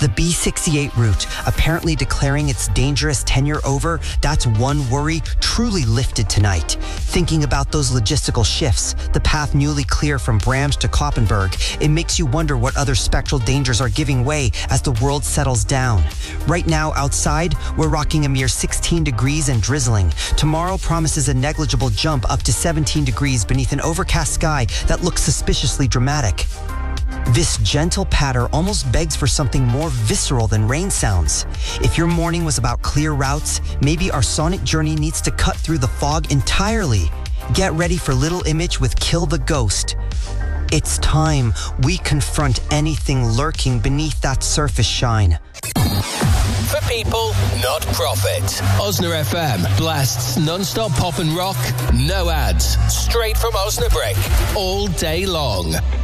The B68 route, apparently declaring its dangerous tenure over, that's one worry truly lifted tonight. Thinking about those logistical shifts, the path newly clear from Brams to Koppenberg, it makes you wonder what other spectral dangers are giving way as the world settles down. Right now, outside, we're rocking a mere 16 degrees and drizzling. Tomorrow promises a negligible jump up to 17 degrees beneath an overcast sky that looks suspiciously dramatic. This gentle patter almost begs for something more visceral than rain sounds. If your morning was about clear routes, maybe our sonic journey needs to cut through the fog entirely. Get ready for Little Image with Kill the Ghost. It's time we confront anything lurking beneath that surface shine. For people, not profit. Osna FM blasts non-stop pop and rock, no ads, straight from Osnabrück, all day long.